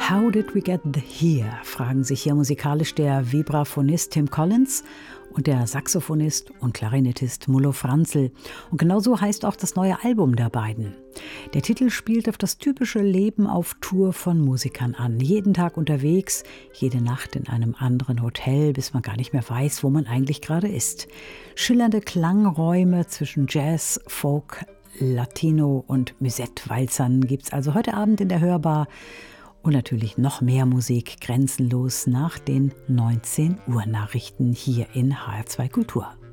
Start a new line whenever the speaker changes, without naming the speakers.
How did we get here? Fragen sich hier musikalisch der Vibraphonist Tim Collins und der Saxophonist und Klarinettist Mullo Franzl. Und genauso heißt auch das neue Album der beiden. Der Titel spielt auf das typische Leben auf Tour von Musikern an. Jeden Tag unterwegs, jede Nacht in einem anderen Hotel, bis man gar nicht mehr weiß, wo man eigentlich gerade ist. Schillernde Klangräume zwischen Jazz, Folk, Latino und Musette-Walzern gibt's also heute Abend in der Hörbar. Und natürlich noch mehr Musik, grenzenlos nach den 19 Uhr Nachrichten hier in HR2 Kultur.